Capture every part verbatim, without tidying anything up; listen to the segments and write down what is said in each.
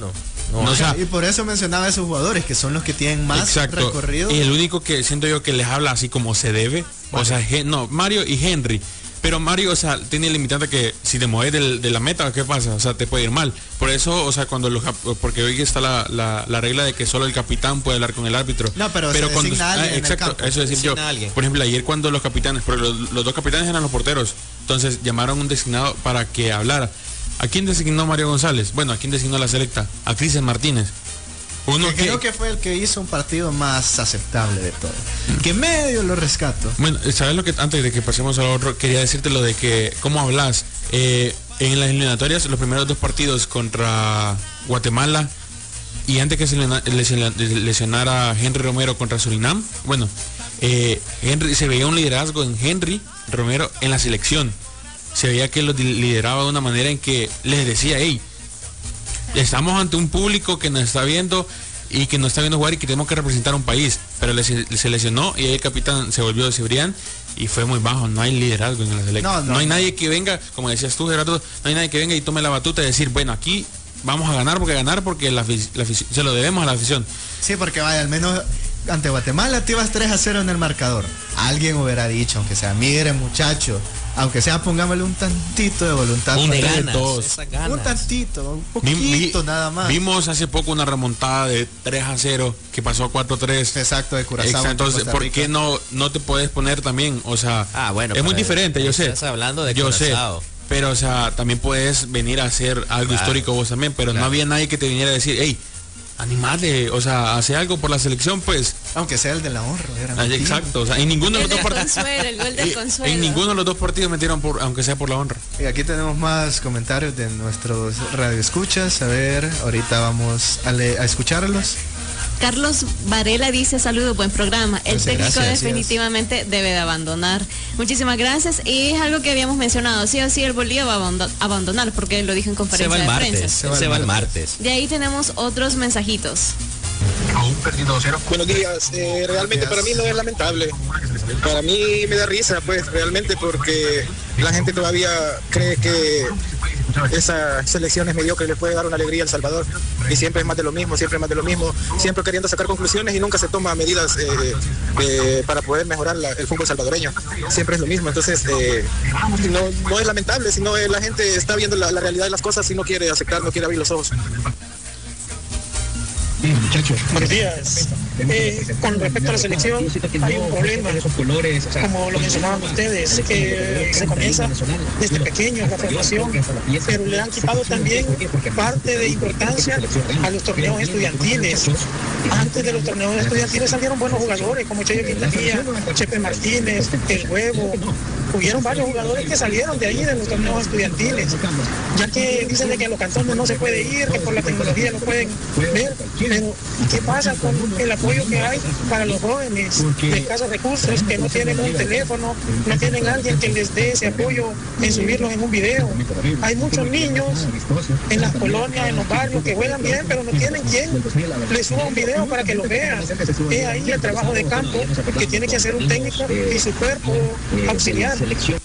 no. No, no, o sea, y por eso mencionaba a esos jugadores que son los que tienen más exacto, recorrido. Y el único que siento yo que les habla así como se debe, Mario. o sea, no, Mario y Henry. Pero Mario, o sea, tiene limitante que si te mueves del, de la meta, ¿qué pasa? O sea, te puede ir mal. Por eso, o sea, cuando los, porque hoy está la, la, la regla de que solo el capitán puede hablar con el árbitro. No, pero, pero se cuando, designa ah, alguien exacto, en el campo. eso decir yo. Por ejemplo, ayer cuando los capitanes, porque los, los dos capitanes eran los porteros, entonces llamaron un designado para que hablara. ¿A quién designó Mario González? Bueno, ¿a quién designó la selecta? A Cristian Martínez. Uno que, creo que fue el que hizo un partido más aceptable de todo. Que medio lo rescato. Bueno, ¿sabes lo que antes de que pasemos a lo otro? Quería decirte lo de que, ¿cómo hablas? Eh, en las eliminatorias, los primeros dos partidos contra Guatemala y antes que se lesionara a Henry Romero contra Surinam, bueno, eh, Henry, se veía un liderazgo en Henry Romero en la selección. Se veía que lo lideraba de una manera en que les decía, hey, estamos ante un público que nos está viendo y que nos está viendo jugar y que tenemos que representar a un país, pero le, se lesionó y ahí el capitán se volvió de Cibrián y fue muy bajo. No hay liderazgo en la selección. No, no, no hay no. nadie que venga, como decías tú, Gerardo, no hay nadie que venga y tome la batuta y decir, bueno, aquí vamos a ganar porque ganar porque la, la, se lo debemos a la afición. Sí, porque vaya, al menos ante Guatemala te ibas tres a cero en el marcador. Alguien hubiera dicho, aunque sea, mire muchacho, aunque sea, pongámosle un tantito de voluntad. Un, de ganas, todos. ganas. Un tantito, un poquito vi, nada más. Vimos hace poco una remontada de tres a cero que pasó a cuatro a tres. Exacto, de Curazao. Exacto, entonces, ¿por qué no, no te puedes poner también? O sea, ah, bueno, es muy diferente, yo sé. Estás hablando de yo Curazao. sé. Pero, o sea, también puedes venir a hacer algo claro, histórico vos también, pero claro. no había nadie que te viniera a decir, hey, animate, o sea, hace algo por la selección, pues. Aunque sea el de la honra. Ah, exacto, o sea, en ninguno de los dos partidos. El gol del consuelo. En ninguno de los dos partidos metieron por, aunque sea por la honra. Y aquí tenemos más comentarios de nuestros radioescuchas. A ver, ahorita vamos a, le, a escucharlos. Carlos Varela dice, saludos, buen programa. El Muchas técnico gracias, definitivamente gracias. debe de abandonar. Muchísimas gracias. Y es algo que habíamos mencionado, sí o sí el Bolívar va a abandonar, porque lo dijo en conferencia se va el de martes, prensa. Se va, se va el martes. De ahí tenemos otros mensajitos. Buenos días, eh, realmente para mí no es lamentable, para mí me da risa pues realmente porque la gente todavía cree que esa selección es mediocre y le puede dar una alegría a El Salvador y siempre es más de lo mismo, siempre es más de lo mismo, siempre queriendo sacar conclusiones y nunca se toma medidas eh, eh, para poder mejorar la, el fútbol salvadoreño, siempre es lo mismo, entonces eh, no, no es lamentable, sino eh, la gente está viendo la, la realidad de las cosas y no quiere aceptar, no quiere abrir los ojos. Buenos días. Eh, con respecto a la selección, hay un problema, como lo mencionaban ustedes, que se comienza desde pequeño la formación, pero le han quitado también parte de importancia a los torneos estudiantiles. Antes de los torneos estudiantiles salieron buenos jugadores, como Cheyo Quintanilla, Chepe Martínez, El Huevo. Hubieron varios jugadores que salieron de ahí de los torneos estudiantiles, ya que dicen de que a los cantones no se puede ir, que por la tecnología no pueden ver, pero ¿qué pasa con el apoyo que hay para los jóvenes de escasos recursos, que no tienen un teléfono, no tienen alguien que les dé ese apoyo en subirlos en un video? Hay muchos niños en las colonias, en los barrios, que juegan bien, pero no tienen quien les suba un video para que lo vean. Es ahí el trabajo de campo que tiene que hacer un técnico y su cuerpo auxiliar.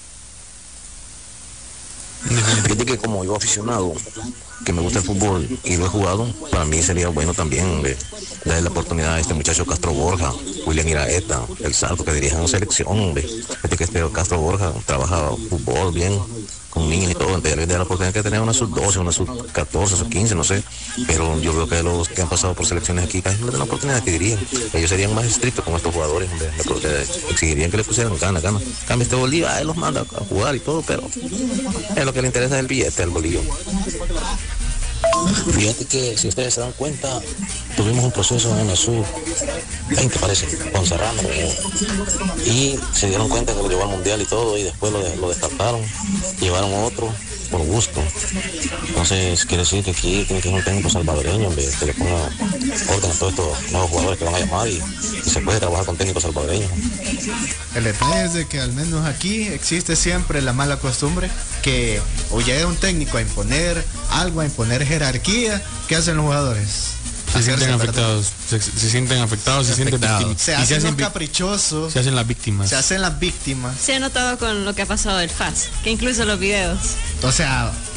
Fíjate que como yo aficionado, que me gusta el fútbol y lo he jugado, para mí sería bueno también de, darle la oportunidad a este muchacho Castro Borja, William Iraeta, el Salto, que dirijan una selección, hombre. Fíjate que este Castro Borja trabaja fútbol bien, con niños y todo, entonces le da la oportunidad de tener una sub doce, una sub catorce, sub quince, no sé, pero yo veo que los que han pasado por selecciones aquí casi no le dan la oportunidad que dirigen. Ellos serían más estrictos con estos jugadores, hombre, porque exigirían que le pusieran gana, gana. Cambia este Bolívar, él los manda a jugar y todo, pero es lo que le interesa es el billete al Bolívar. Fíjate que si ustedes se dan cuenta, tuvimos un proceso en el sur veinte parece, con Serrano, y se dieron cuenta que lo llevó al mundial y todo, y después lo, de, lo descartaron, llevaron otro por gusto. Entonces quiere decir que aquí tiene que ser un técnico salvadoreño, hombre, que le ponga orden a todos estos nuevos jugadores que van a llamar, y, y se puede trabajar con técnicos salvadoreños. El detalle es de que al menos aquí existe siempre la mala costumbre que o llega un técnico a imponer algo, a imponer jerarquía. ¿Qué hacen los jugadores? Se sienten afectados, se, se sienten afectados, se sienten víctimas. Se hacen los caprichosos. Se hacen las víctimas. Se hacen las víctimas. Se ha notado con lo que ha pasado del F A S, que incluso los videos. O sea,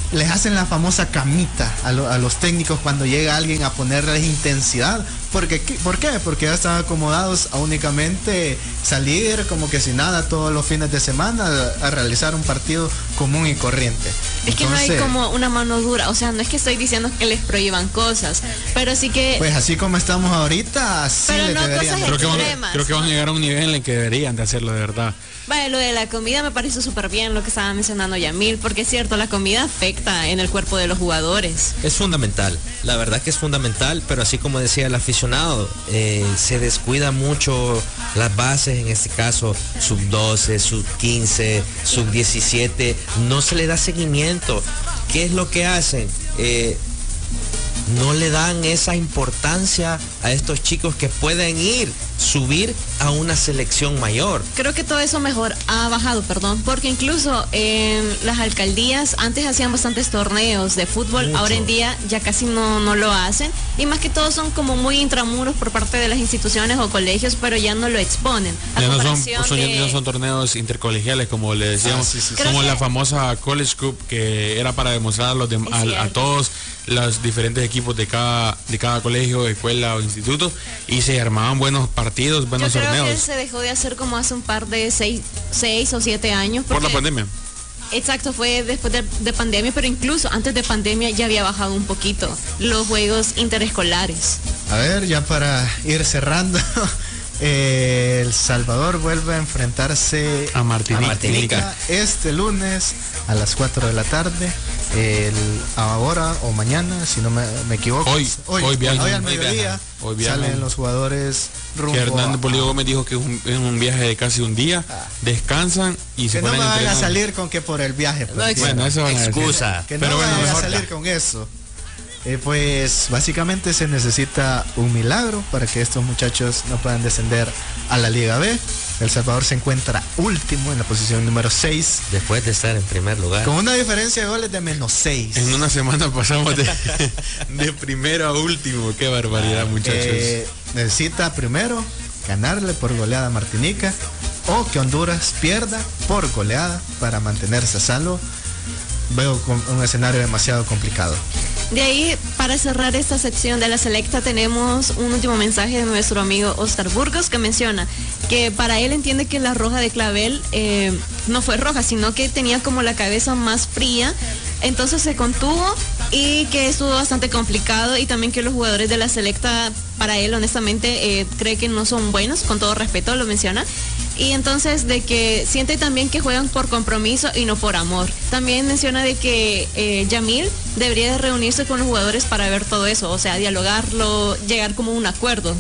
les hacen la famosa camita a, lo, a los técnicos cuando llega alguien a ponerles intensidad. Porque, ¿Por qué? Porque ya están acomodados a únicamente salir como que sin nada todos los fines de semana a, a realizar un partido común y corriente. Es que Entonces, no hay como una mano dura, o sea, no es que estoy diciendo que les prohíban cosas, pero sí que... Pues así como estamos ahorita, sí pero les no deberían. cosas creo, que van, extremas, creo que van a ¿no? llegar a un nivel en el que deberían de hacerlo de verdad. Vale, lo de la comida me parece súper bien lo que estaba mencionando Yamil, porque es cierto, la comida afecta en el cuerpo de los jugadores. Es fundamental, la verdad que es fundamental, pero así como decía el aficionado, eh, se descuida mucho las bases, en este caso sub doce, sub quince, sub diecisiete, no se le da seguimiento. ¿Qué es lo que hacen? Eh, no le dan esa importancia a estos chicos que pueden ir, subir a una selección mayor. Creo que todo eso mejor ha bajado, perdón, porque incluso en las alcaldías antes hacían bastantes torneos de fútbol, Mucho. Ahora en día ya casi no, no lo hacen, y más que todo son como muy intramuros por parte de las instituciones o colegios, pero ya no lo exponen. Ya no son, son, de... ya no son torneos intercolegiales, como le decíamos, ah, sí, sí, sí. como que... la famosa College Cup, que era para demostrar a, los de, a, a todos los diferentes equipos de cada, de cada colegio, escuela o instituto, y se armaban buenos partidos, buenos Yo creo torneos. que se dejó de hacer como hace un par de seis, seis o siete años. Por la pandemia. Exacto, fue después de, de pandemia, pero incluso antes de pandemia ya había bajado un poquito los juegos interescolares. A ver, ya para ir cerrando, eh, El Salvador vuelve a enfrentarse a Martinica. a Martinica este lunes a las cuatro de la tarde. El, ahora o mañana, si no me, me equivoco. Hoy, hoy, hoy, viajan, hoy al mediodía hoy salen los jugadores rumbo que Hernández Bolívar a... Gómez dijo que es un, es un viaje de casi un día, ah. descansan y que se no ponen me van a entrenar. salir con que por el viaje. No, pues, bueno, eso van a excusa. decir. Que pero no bueno, vayan a mejor salir ya. con eso. Eh, pues básicamente se necesita un milagro para que estos muchachos no puedan descender a la Liga B. El Salvador se encuentra último en la posición número seis. Después de estar en primer lugar. Con una diferencia de goles de menos seis. En una semana pasamos de, de primero a último. Qué barbaridad, muchachos. Eh, necesita primero ganarle por goleada a Martinica o que Honduras pierda por goleada para mantenerse a salvo. Veo un escenario demasiado complicado. De ahí, para cerrar esta sección de la selecta, tenemos un último mensaje de nuestro amigo Oscar Burgos, que menciona que para él entiende que la roja de Clavel eh, no fue roja, sino que tenía como la cabeza más fría, entonces se contuvo y que estuvo bastante complicado, y también que los jugadores de la selecta, para él honestamente, eh, cree que no son buenos, con todo respeto lo menciona. Y entonces de que siente también que juegan por compromiso y no por amor. También menciona de que eh, Yamil debería de reunirse con los jugadores para ver todo eso, o sea, dialogarlo, llegar como a un acuerdo.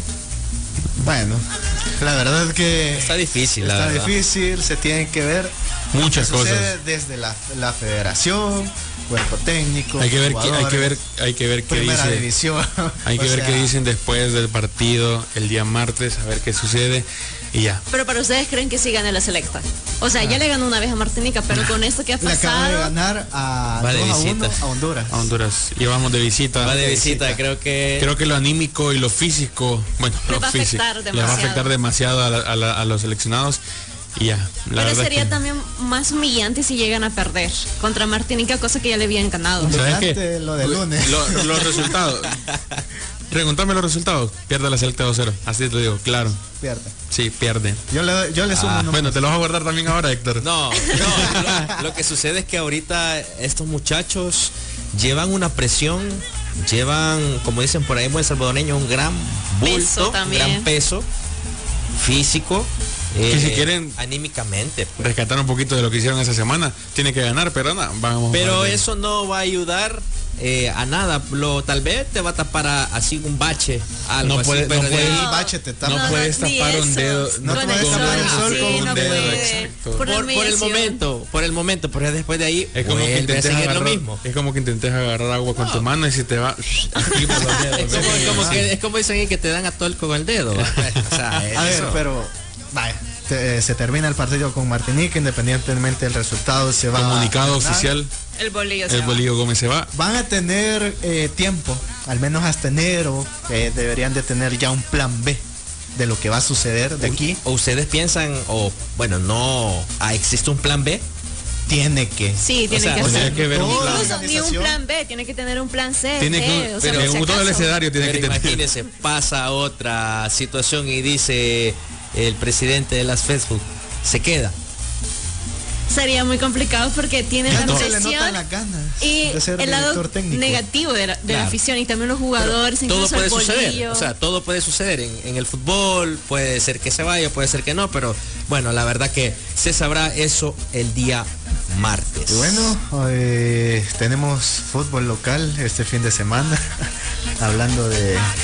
Bueno, la verdad es que está difícil, está la verdad. difícil, se tienen que ver muchas cosas desde la, la federación, cuerpo técnico, hay que ver qué, hay que ver hay que ver qué primera dice, división. hay que o ver sea, qué dicen después del partido el día martes, a ver qué sucede y ya. Pero para ustedes creen que sí gane la selecta. O sea, ah. ya le ganó una vez a Martinica, pero con esto que ha pasado. Le acaba de ganar a, Va de dos a, visita. uno a Honduras. A Honduras. Y vamos de visita. Va de de visita, visita. creo que. Creo que lo anímico y lo físico, bueno, Les lo va a físico, afectar les va a demasiado. afectar demasiado a, la- a la- a los seleccionados. Y ya. La Pero verdad sería que- también más humillante si llegan a perder contra Martinica, cosa que ya le habían ganado. ¿Sabes Dejate qué? lo de lunes. Lo- los resultados. Preguntame los resultados. Pierde la selecta dos cero. Así te lo digo, claro. Pierde. Sí, pierde. Yo le, yo le sumo Ah, uno bueno, más. te lo vas a guardar también ahora, Héctor. No, no, lo, lo que sucede es que ahorita estos muchachos llevan una presión, llevan, como dicen por ahí en buen salvadoreño, un gran Peso bulto, un también. gran peso físico, Que eh, si quieren anímicamente. pues. rescatar un poquito de lo que hicieron esa semana, tiene que ganar, pero no, vamos. Pero vamos. eso no va a ayudar eh, a nada. Lo, tal vez te va a tapar a- así un bache, algo No así, puede- pero no de puede- ahí- El bache te tapa. No, No, puedes no, ni tapar un eso. dedo. No Con puedes el tapar el sol, sol sí, con un no dedo, puede. exacto. Por, por, por el mediación. momento, por el momento, pero después de ahí Es como que vuelve a intentes seguir agarrar, lo mismo. es como que intentes agarrar agua con tu mano y si te va aquí por los dedos. Es como, es como que, es como dicen ahí que te dan a todo con el dedo. O sea, A ver, eso. pero vaya, te- se termina el partido con Martinica, independientemente del resultado, se va Comunicado a ganar. oficial, El bolillo. se el va. Bolillo Gómez se va. Van a tener eh, tiempo, al menos hasta enero, eh, deberían de tener ya un plan B de lo que va a suceder de aquí. O ustedes piensan, o bueno, no, ah, existe un plan B. tiene que. Sí, tiene O sea, que o hacer. sea, que ver un Incluso plan. ni un plan B, tiene que tener un plan C. Tiene D, que, o sea, pero por si en todo el acaso. escenario tiene Pero que tener. imagínese, pasa otra situación y dice el presidente de las Facebook, se queda. Sería muy complicado porque tiene Ya la no se le presión notan las ganas y de ser el lado director técnico. negativo de la, de Claro. la afición y también los jugadores, Todo incluso puede el suceder, bolillo. o sea, todo puede suceder en, en el fútbol, puede ser que se vaya, puede ser que no, pero bueno, la verdad que se sabrá eso el día martes. Y bueno, eh, tenemos fútbol local este fin de semana, hablando de